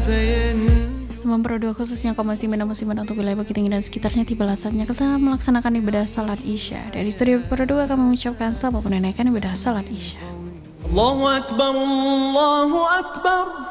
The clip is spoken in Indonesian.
Teman Pro 2 khususnya kaum muslimin untuk wilayah Bukit Tinggi dan sekitarnya, tibalah saatnya kita melaksanakan ibadah salat Isya. Dari studio Pro 2 kami mengucapkan selamat menunaikan ibadah salat Isya. Allahu Akbar, Allahu Akbar.